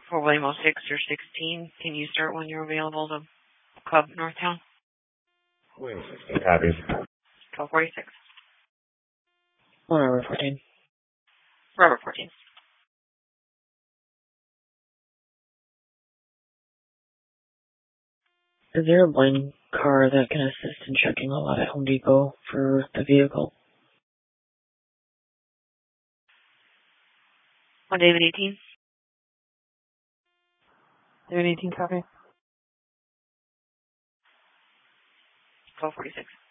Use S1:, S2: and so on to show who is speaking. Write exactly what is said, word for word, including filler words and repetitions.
S1: For William oh six or sixteen, can you start when you're available to Club Northtown?
S2: William sixteen copies.
S1: twelve forty-six.
S3: Robert fourteen.
S1: Robert fourteen.
S3: Is there a blind car that can assist in checking a lot at Home Depot for the vehicle?
S1: On David eighteen?
S3: David eighteen copy.
S1: twelve forty-six.